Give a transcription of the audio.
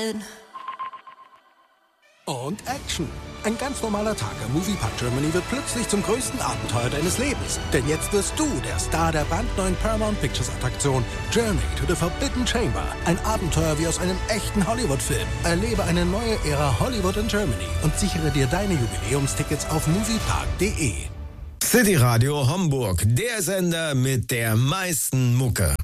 Und Action. Ein ganz normaler Tag am Moviepark Germany wird plötzlich zum größten Abenteuer deines Lebens. Denn jetzt wirst du der Star der brandneuen Paramount Pictures Attraktion Journey to the Forbidden Chamber. Ein Abenteuer wie aus einem echten Hollywood-Film. Erlebe eine neue Ära Hollywood in Germany und sichere dir deine Jubiläumstickets auf moviepark.de. City Radio Homburg, der Sender mit der meisten Mucke.